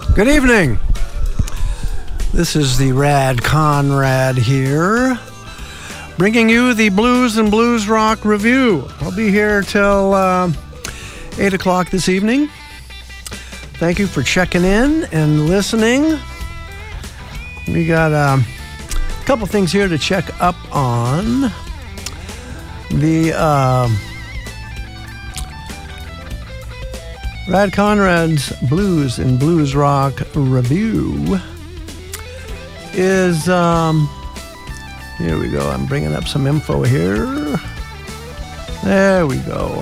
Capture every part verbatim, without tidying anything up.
Good evening. This is the Rad Conrad here, bringing you the Blues and Blues Rock Review. I'll be here till uh, eight o'clock this evening. Thank you for checking in and listening. We got um, a couple things here to check up on. The uh, Rad Conrad's Blues and Blues Rock Review is, um, here we go. I'm bringing up some info here. There we go.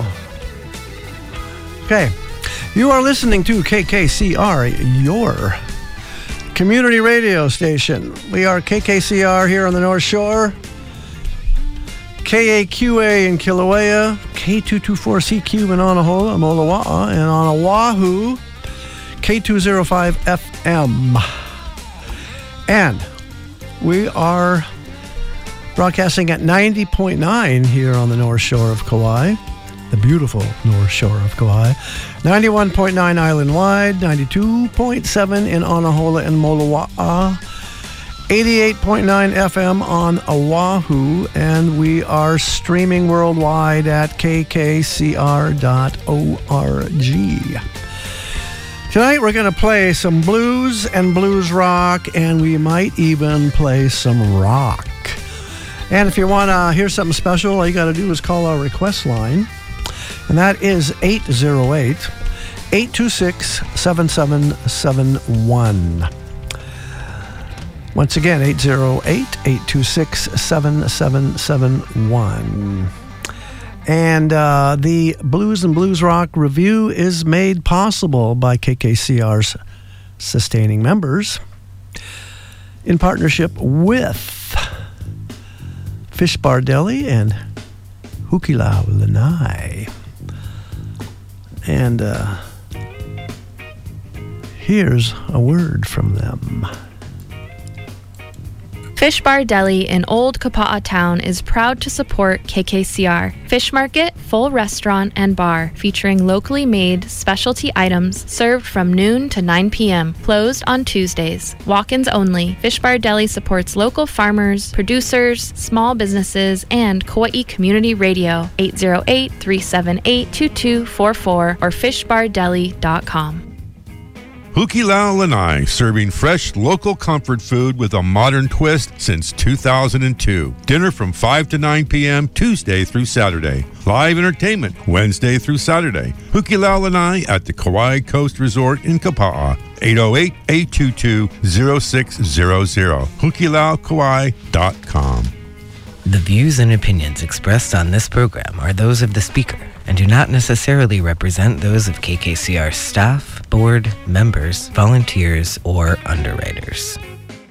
Okay. You are listening to K K C R, your community radio station. We are K K C R here on the North Shore, K A Q A in Kilauea, K two twenty-four C Q in Anahola, Molawa'a, and on Oahu, K two oh five F M. And we are broadcasting at ninety point nine here on the North Shore of Kauai, the beautiful North Shore of Kauai, ninety-one point nine island-wide, ninety-two point seven in Anahola and Molawa'a, eighty-eight point nine F M on Oahu, and we are streaming worldwide at k k c r dot org. Tonight we're going to play some blues and blues rock, and we might even play some rock. And if you want to hear something special, all you got to do is call our request line, and that is eight oh eight, eight two six, seven seven seven one. Once again, eight oh eight, eight two six, seven seven seven one. And uh, the Blues and Blues Rock Review is made possible by K K C R's sustaining members in partnership with Fish Bar Deli and Hukilau Lanai. And uh, here's a word from them. Fish Bar Deli in Old Kapa'a Town is proud to support K K C R. Fish Market, full restaurant and bar featuring locally made specialty items served from noon to nine p.m. Closed on Tuesdays. Walk-ins only. Fish Bar Deli supports local farmers, producers, small businesses, and Kauai Community Radio. eight oh eight, three seven eight, two two four four or fish bar deli dot com. Hukilau Lanai, serving fresh local comfort food with a modern twist since two thousand two. Dinner from five to nine p.m. Tuesday through Saturday. Live entertainment Wednesday through Saturday. Hukilau Lanai at the Kauai Coast Resort in Kapa'a. eight oh eight, eight two two, oh six zero zero. hukilau kauai dot com. The views and opinions expressed on this program are those of the speaker and do not necessarily represent those of K K C R staff, board, members, volunteers, or underwriters.